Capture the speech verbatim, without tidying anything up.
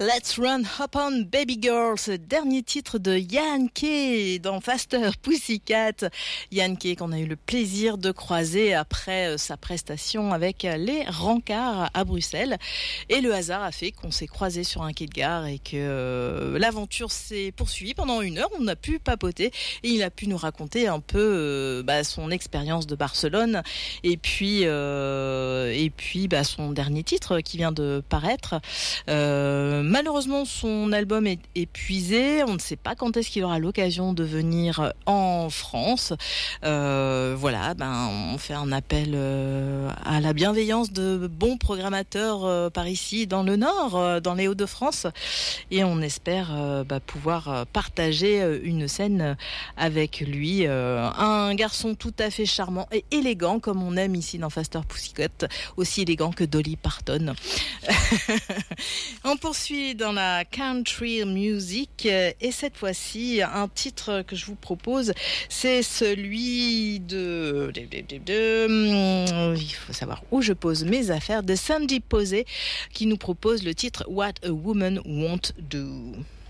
Let's Run Hop On Baby Girl, ce dernier titre de Yankee dans Faster Pussycat. Yankee qu'on a eu le plaisir de croiser après sa prestation avec les Rencarts à Bruxelles. Et le hasard a fait qu'on s'est croisés sur un quai de gare et que euh, l'aventure s'est poursuivie pendant une heure. On a pu papoter et il a pu nous raconter un peu euh, bah, son expérience de Barcelone et puis, euh, et puis bah, son dernier titre qui vient de paraître. Euh, Malheureusement, son album est épuisé. On ne sait pas quand est-ce qu'il aura l'occasion de venir en France. Euh, voilà, ben, on fait un appel euh, à la bienveillance de bons programmateurs euh, par ici, dans le Nord, euh, dans les Hauts-de-France. Et on espère euh, bah, pouvoir partager une scène avec lui. Euh, un garçon tout à fait charmant et élégant, comme on aime ici dans Faster Pussycat. Aussi élégant que Dolly Parton. On poursuit dans la country music et cette fois-ci un titre que je vous propose, c'est celui de, de, de, de, de il faut savoir où je pose mes affaires, de Sandy Posey qui nous propose le titre What a Woman Won't Do.